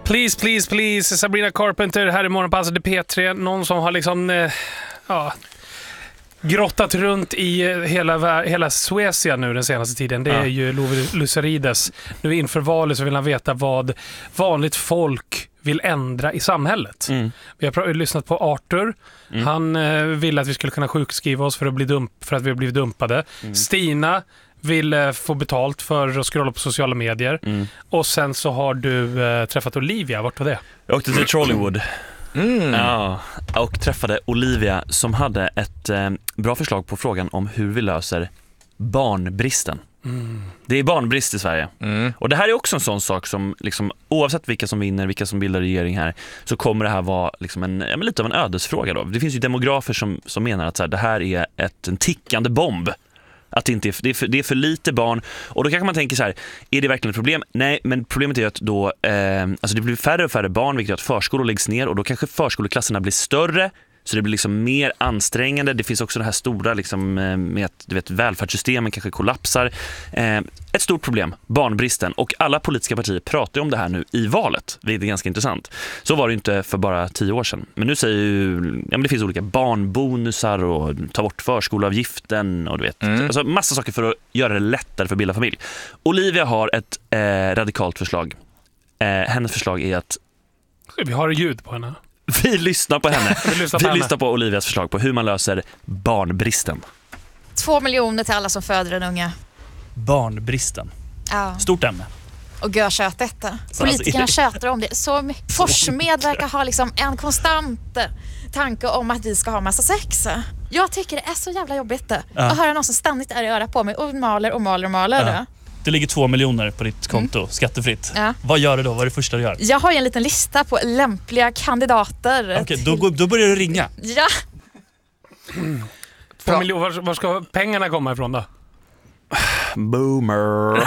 Please. Sabrina Carpenter här i Morgonpasset i P3. Någon som har liksom grottat runt i hela Suecia nu den senaste tiden. Det är ju Lovi Lusarides. Nu inför valet så vill han veta vad vanligt folk vill ändra i samhället. Vi har lyssnat på Arthur. Han vill att vi skulle kunna sjukskriva oss för att vi har blivit dumpade. Stina vill få betalt för att scrolla på sociala medier. Och sen så har du träffat Olivia. Vart var det? Jag åkte till Trollingwood. Ja, och träffade Olivia som hade ett bra förslag på frågan om hur vi löser barnbristen. Det är barnbrist i Sverige. Och det här är också en sån sak som liksom, oavsett vilka som vinner, vilka som bildar regering här, så kommer det här vara liksom lite av en ödesfråga då. Det finns ju demografer som menar att så här, det här är en tickande bomb. Att det är för lite barn. Och då kanske man tänker så här, är det verkligen ett problem? Nej, men problemet är att då alltså det blir färre och färre barn, vilket gör att förskolor läggs ner, och då kanske förskoleklasserna blir större. Så det blir liksom mer ansträngande. Det finns också det här stora liksom, med att välfärdssystemen kanske kollapsar. Ett stort problem, barnbristen. Och alla politiska partier pratar om det här nu i valet. Det är ganska intressant. Så var det inte för bara 10 år sedan. Men nu säger ju, det finns olika barnbonusar och ta bort förskolavgiften och du vet. Alltså massa saker för att göra det lättare för att bilda familj. Olivia har ett radikalt förslag. Hennes förslag är att... Vi har ljud på henne. Vi lyssnar på henne. Vi lyssnar på Olivias förslag på hur man löser barnbristen. 2 miljoner till alla som föder en unge. Barnbristen. Ja. Stort ämne. Och tjöt detta. Politikerna tjötar om det. Så Forssmed verkar ha liksom en konstant tanke om att vi ska ha massa sex. Jag tycker det är så jävla jobbigt att höra någon som ständigt är i öra på mig och maler. Ja. Det ligger 2 miljoner på ditt konto, skattefritt. Ja. Vad gör du då? Vad är det första du gör? Jag har ju en liten lista på lämpliga kandidater. Okej, då börjar du ringa. Ja. 2 miljoner, var ska pengarna komma ifrån då? Boomer.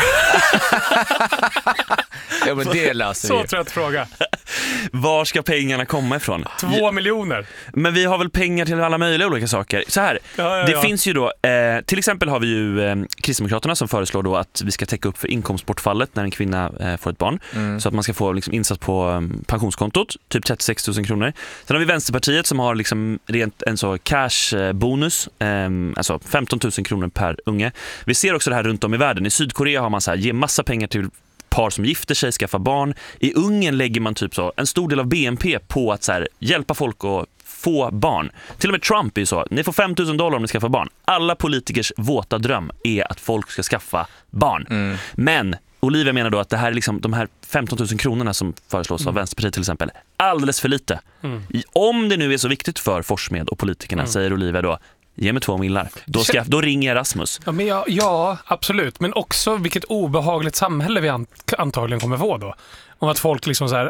Ja, men det löser vi. Så trött fråga. Var ska pengarna komma ifrån? 2 miljoner. Men vi har väl pengar till alla möjliga olika saker. Så här, det finns ju då, till exempel har vi ju Kristdemokraterna som föreslår då att vi ska täcka upp för inkomstbortfallet när en kvinna får ett barn. Så att man ska få liksom insats på pensionskontot, typ 36 000 kronor. Sen har vi Vänsterpartiet som har liksom rent en så cash-bonus, alltså 15 000 kronor per unge. Vi ser också det här runt om i världen. I Sydkorea har man så här, ger massa pengar till par som gifter sig, skaffa barn. I Ungern lägger man typ så en stor del av BNP på att så här, hjälpa folk att få barn. Till och med Trump är ju så. Ni får $5,000 om ni skaffar barn. Alla politikers våta dröm är att folk ska skaffa barn. Men Olivia menar då att det här är liksom, de här 15 000 kronorna som föreslås av Vänsterpartiet till exempel, alldeles för lite. Om det nu är så viktigt för Forssmed och politikerna, säger Olivia då, ge mig 2 millar. Då ringer Erasmus. Ja, men ja, absolut. Men också vilket obehagligt samhälle vi antagligen kommer få då. Om att folk liksom så här,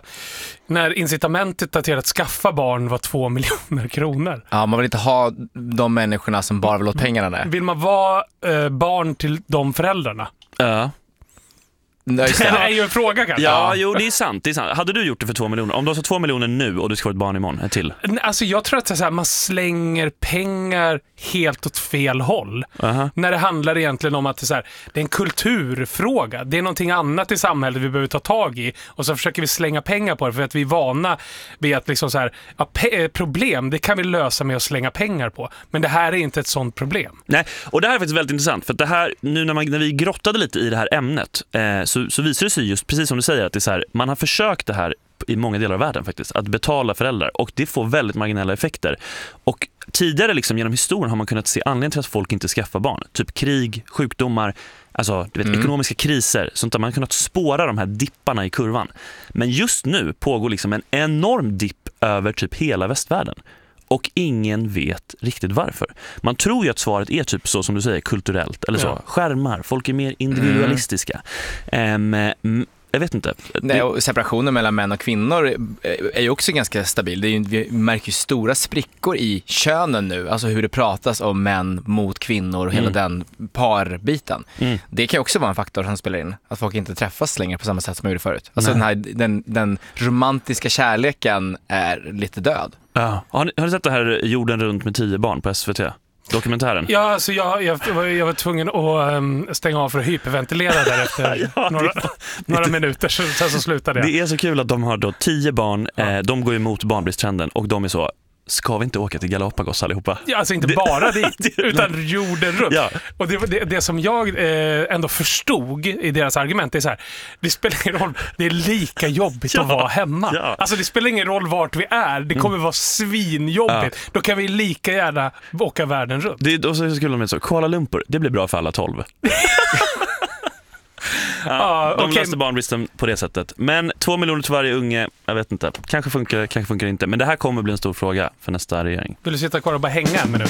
när incitamentet till att skaffa barn var 2 miljoner kronor. Ja, man vill inte ha de människorna som bara vill åt pengarna där. Vill man vara barn till de föräldrarna? Ja. Det är ju en fråga kanske. Ja, jo, det är sant. Hade du gjort det för 2 miljoner? Om du har så 2 miljoner nu och du ska få ett barn imorgon, ett till? Alltså jag tror att så här, man slänger pengar helt åt fel håll. När det handlar egentligen om att det är en kulturfråga. Det är någonting annat i samhället vi behöver ta tag i. Och så försöker vi slänga pengar på det för att vi är vana vid att liksom så här, problem, det kan vi lösa med att slänga pengar på. Men det här är inte ett sånt problem. Nej, och det här är faktiskt väldigt intressant. För att det här, nu när vi grottade lite i det här ämnet, så visar det sig just, precis som du säger, att det är så här, man har försökt det här i många delar av världen faktiskt, att betala föräldrar, och det får väldigt marginella effekter. Och tidigare liksom, genom historien har man kunnat se anledningen till att folk inte skaffar barn. Typ krig, sjukdomar, alltså du vet, ekonomiska kriser, sånt där man har kunnat spåra de här dipparna i kurvan. Men just nu pågår liksom en enorm dipp över typ hela västvärlden. Och ingen vet riktigt varför. Man tror ju att svaret är typ så som du säger, kulturellt eller så. Skärmar, folk är mer individualistiska. Jag vet inte. Nej, och separationen mellan män och kvinnor är ju också ganska stabil. Det är ju, vi märker ju stora sprickor i könen nu. Alltså hur det pratas om män mot kvinnor och hela den parbiten. Det kan ju också vara en faktor som spelar in. Att folk inte träffas längre på samma sätt som de gjorde förut. Alltså den romantiska kärleken är lite död. Ja. Har du sett det här Jorden runt med 10 barn på SVT? dokumentären? Ja, alltså jag var tvungen att stänga av för att hyperventilera där efter några minuter, sen så slutade jag. Det är så kul att de har då 10 barn, de går emot barnbristtrenden och de är så, ska vi inte åka till Galapagos allihopa? Ja, alltså inte bara dit, utan jorden runt. Ja. Och det som jag ändå förstod i deras argument är så här, det spelar ingen roll, det är lika jobbigt att vara hemma. Ja. Alltså det spelar ingen roll vart vi är, det kommer vara svinjobbigt. Då kan vi lika gärna åka världen runt. Och så skulle de säga så, Kuala Lumpur, det blir bra för alla 12. De löste barnbristen på det sättet. Men 2 miljoner till varje unge, jag vet inte. Kanske funkar inte. Men det här kommer bli en stor fråga för nästa regering. Vill du sitta kvar och bara hänga en minut?